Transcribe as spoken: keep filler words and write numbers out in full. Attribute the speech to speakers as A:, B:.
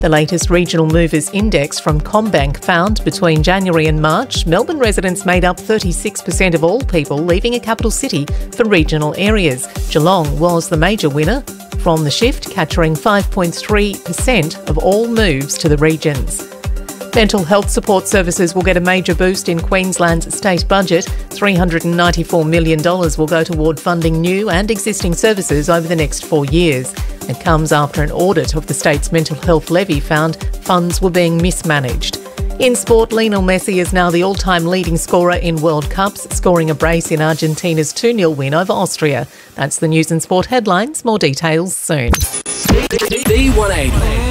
A: The latest Regional Movers Index from CommBank found between January and March, Melbourne residents made up thirty-six percent of all people leaving a capital city for regional areas. Geelong was the major winner from the shift, capturing five point three percent of all moves to the regions. Mental health support services will get a major boost in Queensland's state budget. three hundred ninety-four million dollars will go toward funding new and existing services over the next four years. It comes after an audit of the state's mental health levy found funds were being mismanaged. In sport, Lionel Messi is now the all-time leading scorer in World Cups, scoring a brace in Argentina's two nil win over Austria. That's the news and sport headlines. More details soon.
B: B one eighty.